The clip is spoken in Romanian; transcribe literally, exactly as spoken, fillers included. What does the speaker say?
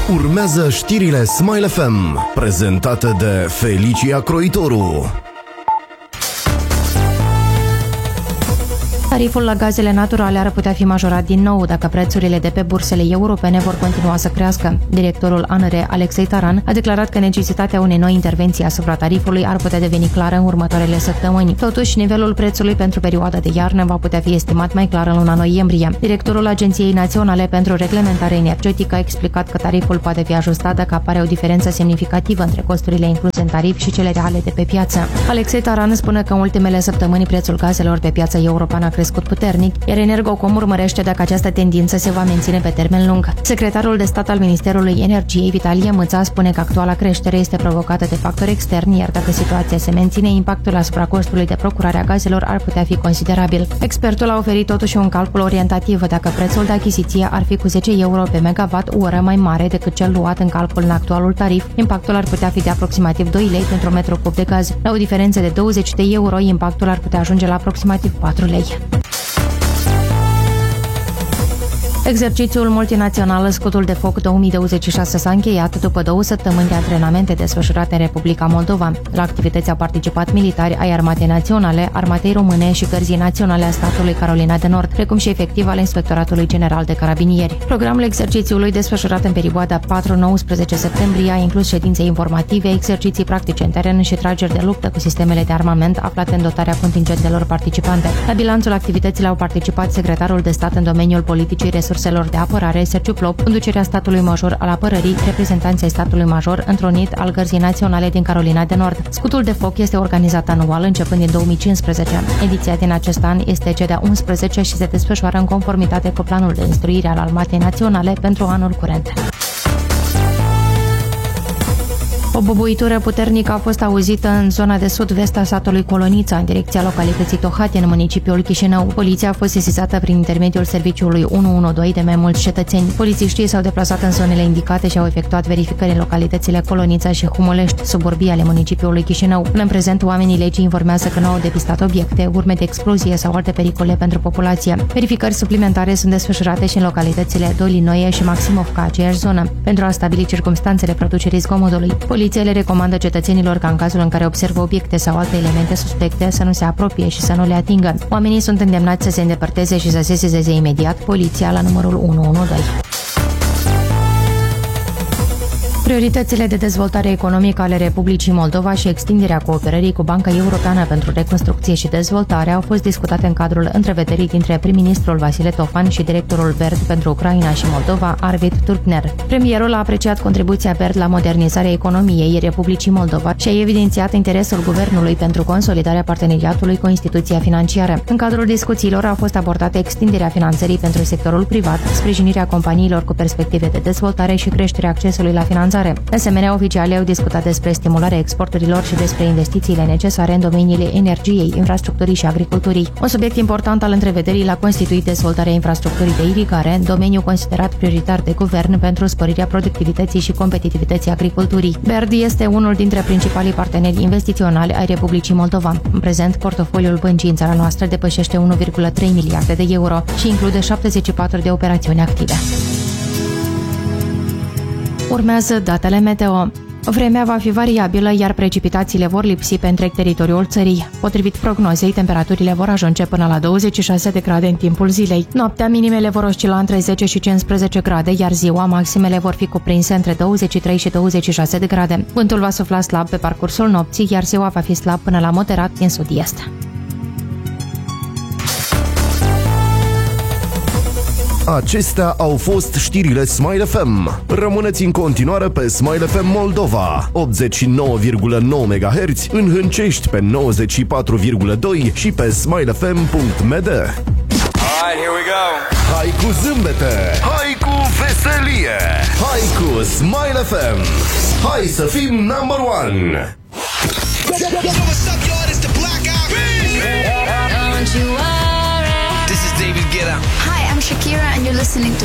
Urmează știrile Smile F M, prezentate de Felicia Croitoru. Tariful la gazele naturale ar putea fi majorat din nou dacă prețurile de pe bursele europene vor continua să crească. Directorul A N R, Alexei Taran, a declarat că necesitatea unei noi intervenții asupra tarifului ar putea deveni clară în următoarele săptămâni. Totuși, nivelul prețului pentru perioada de iarnă va putea fi estimat mai clar în luna noiembrie. Directorul Agenției Naționale pentru Reglementare Energetică a explicat că tariful poate fi ajustat dacă apare o diferență semnificativă între costurile incluse în tarif și cele reale de pe piață. Alexei Taran spune că în ultimele săptămâni prețul gazelor pe piața europeană a crescut puternic, iar Energocom urmărește dacă această tendință se va menține pe termen lung. Secretarul de stat al Ministerului Energiei, Vitalie Mâța, spune că actuala creștere este provocată de factori externi, iar dacă situația se menține, impactul asupra costului de procurare a gazelor ar putea fi considerabil. Expertul a oferit totuși un calcul orientativ dacă prețul de achiziție ar fi cu zece euro pe megawatt oră mai mare decât cel luat în calcul în actualul tarif, impactul ar putea fi de aproximativ doi lei pentru metru cub de gaz. La o diferență de douăzeci de euro, impactul ar putea ajunge la aproximativ patru lei. Exercițiul multinațional Scutul de Foc două mii douăzeci și șase s-a încheiat după două săptămâni de antrenamente desfășurate în Republica Moldova. La activități au participat militari ai Armatei Naționale, Armatei Române și Gărzii Naționale a statului Carolina de Nord, precum și efectiv al Inspectoratului General de Carabinieri. Programul exercițiului desfășurat în perioada patru nouăsprezece septembrie a inclus ședințe informative, exerciții practice în teren și trageri de luptă cu sistemele de armament aflate în dotarea contingentelor participante. La bilanțul activităților au participat secretarul de stat în domeniul politicii resurselor de apărare, Sergiu Plop, conducerea statului major al apărării, reprezentanții statului major întrunit al Gărzii Naționale din Carolina de Nord. Scutul de Foc este organizat anual începând din două mii cincisprezece. Ediția din acest an este cea de-a unsprezecea și se desfășoară în conformitate cu planul de instruire al Armatei Naționale pentru anul curent. O bubuitură puternică a fost auzită în zona de sud-vest a satului Colonița, în direcția localității Tohati, în municipiul Chișinău. Poliția a fost sesizată prin intermediul serviciului unu unu doi de mai mulți cetățeni. Polițiștii s-au deplasat în zonele indicate și au efectuat verificări în localitățile Colonița și Humulești, suburbii ale municipiului Chișinău. Până în prezent, oamenii legii informează că nu au depistat obiecte, urme de explozie sau alte pericole pentru populație. Verificări suplimentare sunt desfășurate și în localitățile Dolinoie și Maximovca, aceeași zonă, pentru a stabili circumstanțele producerii zgomotului. Poliția le recomandă cetățenilor ca în cazul în care observă obiecte sau alte elemente suspecte să nu se apropie și să nu le atingă. Oamenii sunt îndemnați să se îndepărteze și să sesizeze imediat poliția la numărul unu unu doi. Prioritățile de dezvoltare economică ale Republicii Moldova și extinderea cooperării cu Banca Europeană pentru Reconstrucție și Dezvoltare au fost discutate în cadrul întrevederii dintre prim-ministrul Vasile Tofan și directorul B E R D pentru Ucraina și Moldova, Arvid Turkner. Premierul a apreciat contribuția B E R D la modernizarea economiei Republicii Moldova și a evidențiat interesul guvernului pentru consolidarea parteneriatului cu instituția financiară. În cadrul discuțiilor a fost abordată extinderea finanțării pentru sectorul privat, sprijinirea companiilor cu perspective de dezvoltare și creșterea accesului la finanțare. De asemenea, oficialii au discutat despre stimularea exporturilor și despre investițiile necesare în domeniile energiei, infrastructurii și agriculturii. Un subiect important al întrevederii l-a constituit dezvoltarea infrastructurii de irigare, domeniu considerat prioritar de guvern pentru sporirea productivității și competitivității agriculturii. B E R D este unul dintre principalii parteneri investiționali ai Republicii Moldova. În prezent, portofoliul băncii în țara noastră depășește unu virgulă trei miliarde de euro și include șaptezeci și patru de operațiuni active. Urmează datele meteo. Vremea va fi variabilă, iar precipitațiile vor lipsi pe întreg teritoriul țării. Potrivit prognozei, temperaturile vor ajunge până la douăzeci și șase de grade în timpul zilei. Noaptea, minimele vor oscila între zece și cincisprezece grade, iar ziua, maximele vor fi cuprinse între douăzeci și trei și douăzeci și șase de grade. Vântul va sufla slab pe parcursul nopții, iar ziua va fi slab până la moderat din sud-est. Acestea au fost știrile Smile F M. Rămâneți în continuare pe Smile F M Moldova, optzeci și nouă virgulă nouă megahertz, în Hâncești pe nouăzeci și patru virgulă doi și pe smile f m punct m d. Alright, here we go. Hai cu zâmbete, hai cu veselie, hai cu Smile F M. Hai să fim number one. What's up, y'all? It's the Black Eyed Peas. Don't you worry. This is David Guetta. Hi, I'm Shakira and you're listening to